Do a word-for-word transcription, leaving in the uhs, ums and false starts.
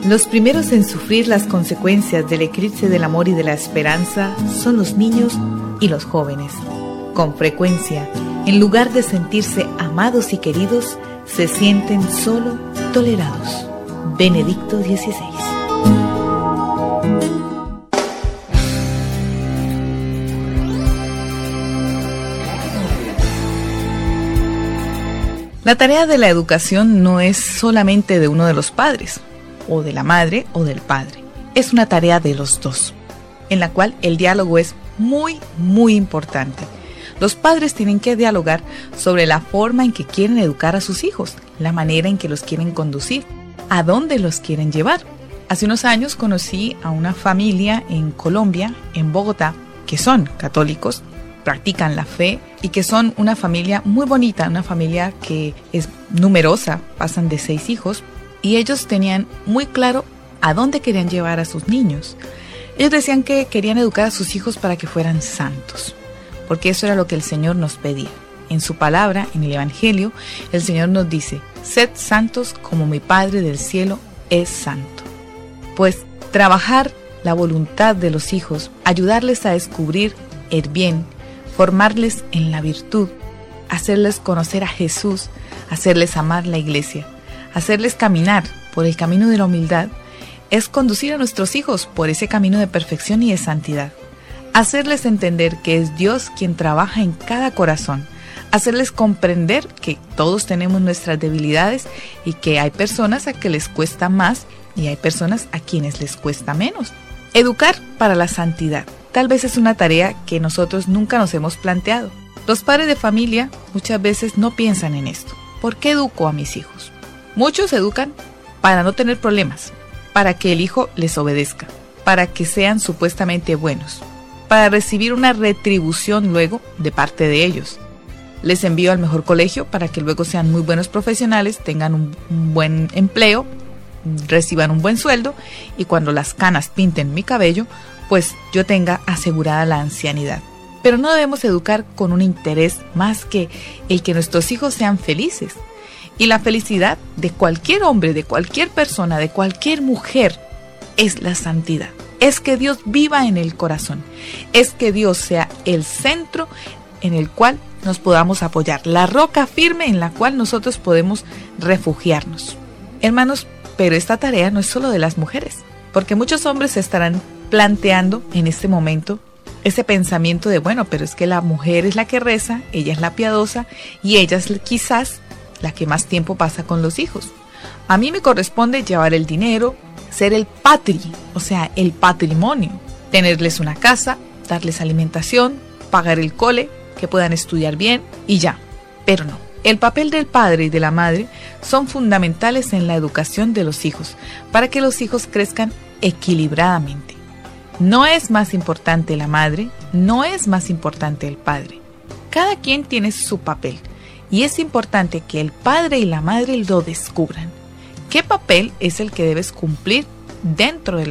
Los primeros en sufrir las consecuencias del eclipse del amor y de la esperanza son los niños y los jóvenes. Con frecuencia, en lugar de sentirse amados y queridos, se sienten solo tolerados. Benedicto dieciséis. La tarea de la educación no es solamente de uno de los padres, o de la madre o del padre. Es una tarea de los dos, en la cual el diálogo es muy, muy importante. Los padres tienen que dialogar sobre la forma en que quieren educar a sus hijos, la manera en que los quieren conducir, a dónde los quieren llevar. Hace unos años conocí a una familia en Colombia, en Bogotá, que son católicos, practican la fe y que son una familia muy bonita, una familia que es numerosa, pasan de seis hijos, y ellos tenían muy claro a dónde querían llevar a sus niños. Ellos decían que querían educar a sus hijos para que fueran santos, porque eso era lo que el Señor nos pedía. En su palabra, en el Evangelio, el Señor nos dice: sed santos como mi Padre del cielo es santo. Pues trabajar la voluntad de los hijos, ayudarles a descubrir el bien, formarles en la virtud, hacerles conocer a Jesús, hacerles amar la iglesia, hacerles caminar por el camino de la humildad, es conducir a nuestros hijos por ese camino de perfección y de santidad. Hacerles entender que es Dios quien trabaja en cada corazón. Hacerles comprender que todos tenemos nuestras debilidades y que hay personas a que les cuesta más y hay personas a quienes les cuesta menos. Educar para la santidad. Tal vez es una tarea que nosotros nunca nos hemos planteado. Los padres de familia muchas veces no piensan en esto. ¿Por qué educo a mis hijos? Muchos educan para no tener problemas, para que el hijo les obedezca, para que sean supuestamente buenos, para recibir una retribución luego de parte de ellos. Les envío al mejor colegio para que luego sean muy buenos profesionales, tengan un, un buen empleo, reciban un buen sueldo y cuando las canas pinten mi cabello, pues yo tenga asegurada la ancianidad. Pero no debemos educar con un interés más que el que nuestros hijos sean felices. Y la felicidad de cualquier hombre, de cualquier persona, de cualquier mujer es la santidad. Es que Dios viva en el corazón. Es que Dios sea el centro en el cual nos podamos apoyar. La roca firme en la cual nosotros podemos refugiarnos. Hermanos, pero esta tarea no es solo de las mujeres. Porque muchos hombres se estarán planteando en este momento ese pensamiento de, bueno, pero es que la mujer es la que reza, ella es la piadosa y ella es quizás la que más tiempo pasa con los hijos. A mí me corresponde llevar el dinero, ser el patri, o sea, el patrimonio, tenerles una casa, darles alimentación, pagar el cole, que puedan estudiar bien y ya. Pero no, el papel del padre y de la madre son fundamentales en la educación de los hijos, para que los hijos crezcan equilibradamente. No es más importante la madre, no es más importante el padre. Cada quien tiene su papel y es importante que el padre y la madre lo descubran. ¿Qué papel es el que debes cumplir dentro de la